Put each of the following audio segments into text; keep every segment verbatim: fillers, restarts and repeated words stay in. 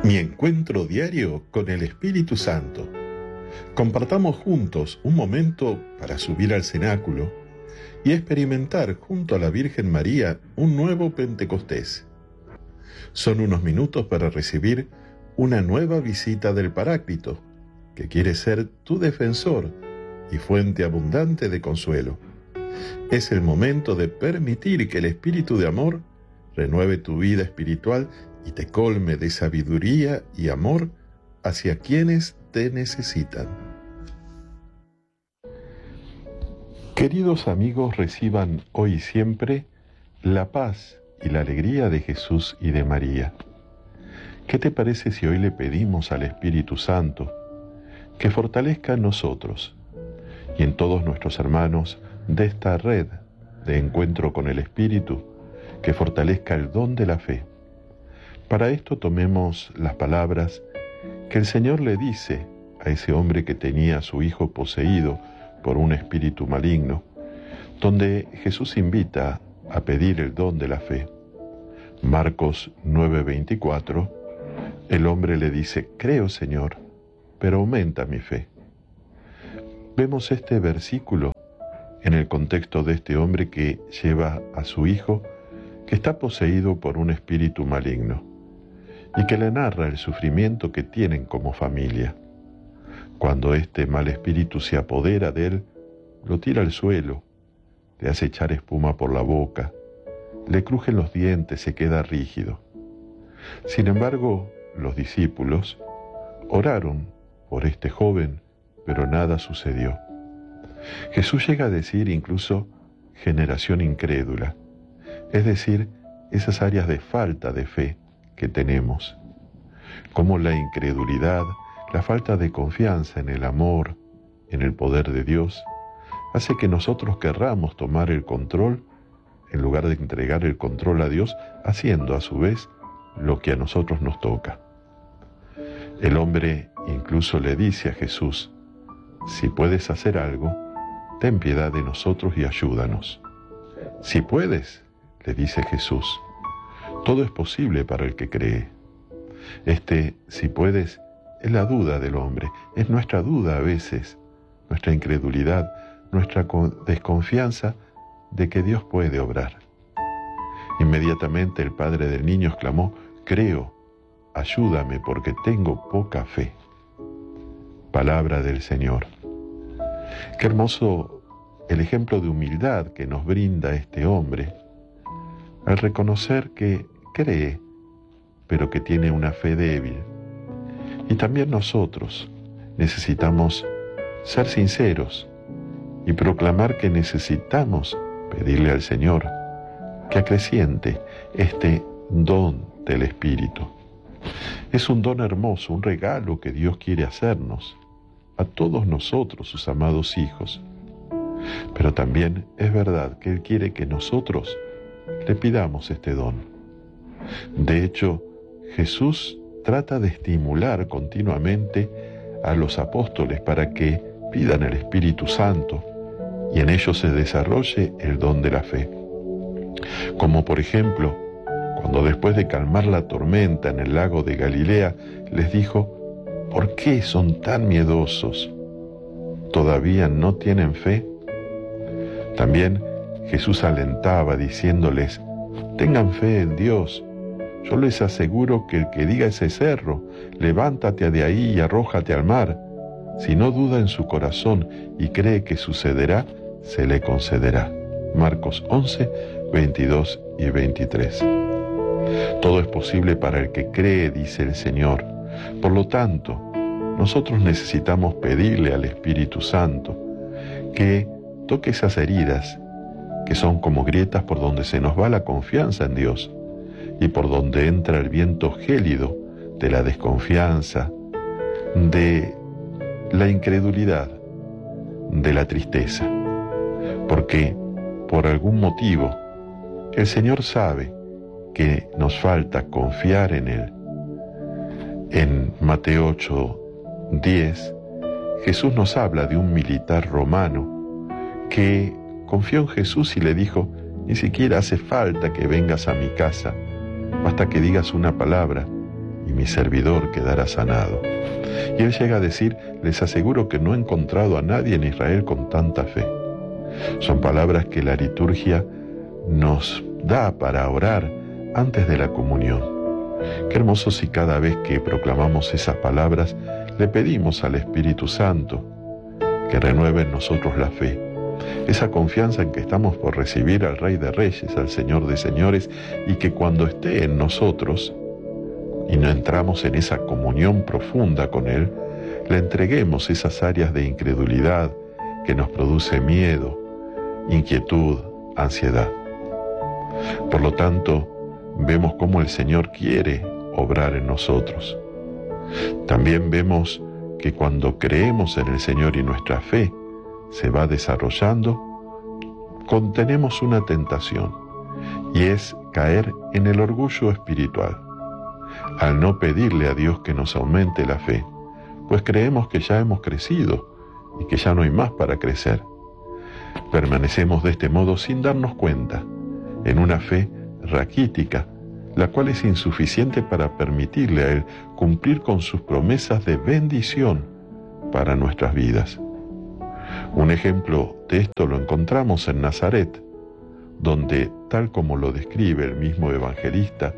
Mi encuentro diario con el Espíritu Santo. Compartamos juntos un momento para subir al cenáculo y experimentar junto a la Virgen María un nuevo Pentecostés. Son unos minutos para recibir una nueva visita del Paráclito, que quiere ser tu defensor y fuente abundante de consuelo. Es el momento de permitir que el Espíritu de amor renueve tu vida espiritual y te colme de sabiduría y amor hacia quienes te necesitan. Queridos amigos, reciban hoy y siempre la paz y la alegría de Jesús y de María. ¿Qué te parece si hoy le pedimos al Espíritu Santo que fortalezca en nosotros y en todos nuestros hermanos de esta red de encuentro con el Espíritu, que fortalezca el don de la fe? Para esto tomemos las palabras que el Señor le dice a ese hombre que tenía a su hijo poseído por un espíritu maligno, donde Jesús invita a pedir el don de la fe. Marcos nueve veinticuatro, el hombre le dice: creo, Señor, pero aumenta mi fe. Vemos este versículo en el contexto de este hombre que lleva a su hijo que está poseído por un espíritu maligno y que le narra el sufrimiento que tienen como familia. Cuando este mal espíritu se apodera de él, lo tira al suelo, le hace echar espuma por la boca, le crujen los dientes, se queda rígido. Sin embargo, los discípulos oraron por este joven, pero nada sucedió. Jesús llega a decir incluso generación incrédula, es decir, esas áreas de falta de fe que tenemos, como la incredulidad, la falta de confianza en el amor, en el poder de Dios, hace que nosotros querramos tomar el control en lugar de entregar el control a Dios, haciendo a su vez lo que a nosotros nos toca. El hombre incluso le dice a Jesús: si puedes hacer algo, ten piedad de nosotros y ayúdanos. Si puedes, le dice Jesús, todo es posible para el que cree. Este si puedes es la duda del hombre, es nuestra duda a veces, nuestra incredulidad, nuestra desconfianza de que Dios puede obrar. Inmediatamente el padre del niño exclamó: creo, ayúdame porque tengo poca fe. Palabra del Señor. Qué hermoso el ejemplo de humildad que nos brinda este hombre al reconocer que cree, pero que tiene una fe débil. Y también nosotros necesitamos ser sinceros y proclamar que necesitamos pedirle al Señor que acreciente este don del Espíritu. Es un don hermoso, un regalo que Dios quiere hacernos a todos nosotros, sus amados hijos. Pero también es verdad que Él quiere que nosotros le pidamos este don. De hecho, Jesús trata de estimular continuamente a los apóstoles para que pidan el Espíritu Santo y en ellos se desarrolle el don de la fe. Como por ejemplo, cuando después de calmar la tormenta en el lago de Galilea, les dijo: ¿por qué son tan miedosos? ¿Todavía no tienen fe? También Jesús alentaba diciéndoles: tengan fe en Dios. Yo les aseguro que el que diga a ese cerro: levántate de ahí y arrójate al mar, si no duda en su corazón y cree que sucederá, se le concederá. Marcos once, veintidós y veintitrés. Todo es posible para el que cree, dice el Señor. Por lo tanto, nosotros necesitamos pedirle al Espíritu Santo que toque esas heridas que son como grietas por donde se nos va la confianza en Dios y por donde entra el viento gélido de la desconfianza, de la incredulidad, de la tristeza. Porque por algún motivo el Señor sabe que nos falta confiar en Él. En Mateo ocho, diez, Jesús nos habla de un militar romano que confió en Jesús y le dijo: ni siquiera hace falta que vengas a mi casa, basta que digas una palabra y mi servidor quedará sanado. Y él llega a decir, les aseguro que no he encontrado a nadie en Israel con tanta fe. Son palabras que la liturgia nos da para orar antes de la comunión. Qué hermoso si cada vez que proclamamos esas palabras le pedimos al Espíritu Santo que renueve en nosotros la fe, esa confianza en que estamos por recibir al Rey de Reyes, al Señor de Señores, y que cuando esté en nosotros y no entramos en esa comunión profunda con Él, le entreguemos esas áreas de incredulidad que nos produce miedo, inquietud, ansiedad. Por lo tanto, vemos cómo el Señor quiere obrar en nosotros. También vemos que cuando creemos en el Señor y nuestra fe se va desarrollando, contenemos una tentación, y es caer en el orgullo espiritual, al no pedirle a Dios que nos aumente la fe, pues creemos que ya hemos crecido y que ya no hay más para crecer. Permanecemos de este modo sin darnos cuenta, en una fe raquítica, la cual es insuficiente para permitirle a Él cumplir con sus promesas de bendición para nuestras vidas. Un ejemplo de esto lo encontramos en Nazaret, donde, tal como lo describe el mismo evangelista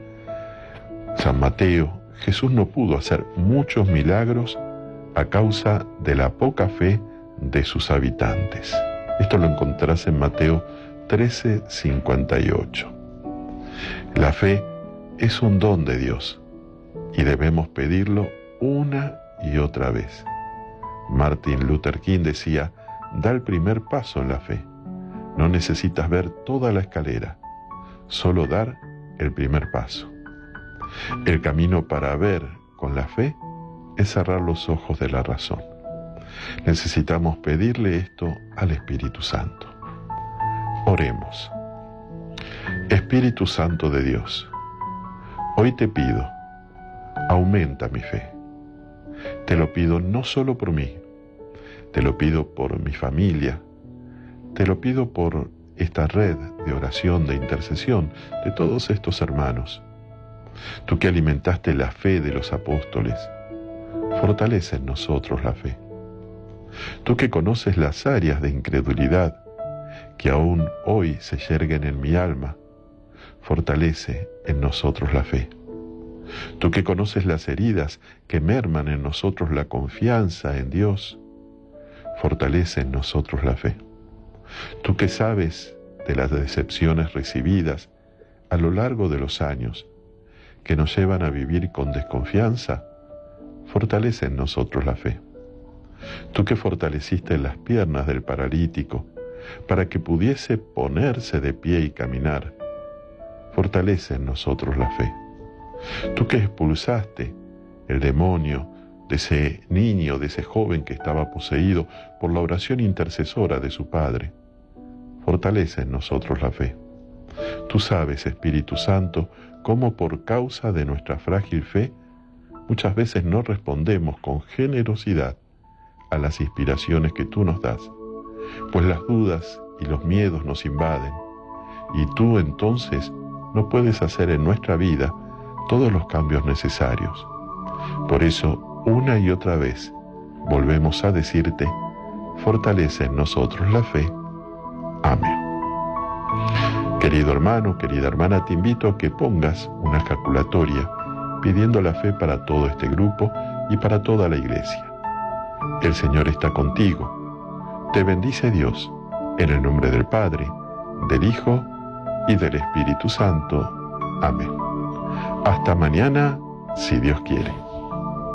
San Mateo, Jesús no pudo hacer muchos milagros a causa de la poca fe de sus habitantes. Esto lo encontrás en Mateo trece, cincuenta y ocho. La fe es un don de Dios y debemos pedirlo una y otra vez. Martin Luther King decía, da el primer paso en la fe. No necesitas ver toda la escalera, solo dar el primer paso. El camino para ver con la fe es cerrar los ojos de la razón. Necesitamos pedirle esto al Espíritu Santo. Oremos. Espíritu Santo de Dios, hoy te pido, aumenta mi fe. Te lo pido no solo por mí, te lo pido por mi familia, te lo pido por esta red de oración, de intercesión de todos estos hermanos. Tú que alimentaste la fe de los apóstoles, fortalece en nosotros la fe. Tú que conoces las áreas de incredulidad que aún hoy se yerguen en mi alma, fortalece en nosotros la fe. Tú que conoces las heridas que merman en nosotros la confianza en Dios, fortalece en nosotros la fe. Tú que sabes de las decepciones recibidas a lo largo de los años que nos llevan a vivir con desconfianza, fortalece en nosotros la fe. Tú que fortaleciste las piernas del paralítico para que pudiese ponerse de pie y caminar, fortalece en nosotros la fe. Tú que expulsaste el demonio de ese niño, de ese joven que estaba poseído por la oración intercesora de su padre, fortalece en nosotros la fe. Tú sabes, Espíritu Santo, cómo por causa de nuestra frágil fe, muchas veces no respondemos con generosidad a las inspiraciones que tú nos das, pues las dudas y los miedos nos invaden, y tú entonces no puedes hacer en nuestra vida todos los cambios necesarios. Por eso, una y otra vez, volvemos a decirte, fortalece en nosotros la fe. Amén. Querido hermano, querida hermana, te invito a que pongas una ejaculatoria pidiendo la fe para todo este grupo y para toda la iglesia. El Señor está contigo. Te bendice Dios, en el nombre del Padre, del Hijo y del Espíritu Santo. Amén. Hasta mañana, si Dios quiere.